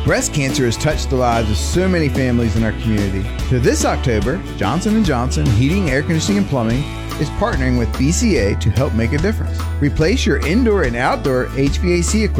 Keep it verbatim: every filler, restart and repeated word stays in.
Breast cancer has touched the lives of so many families in our community. So this October, Johnson and Johnson Heating, Air Conditioning, and Plumbing is partnering with B C A to help make a difference. Replace your indoor and outdoor H V A C equipment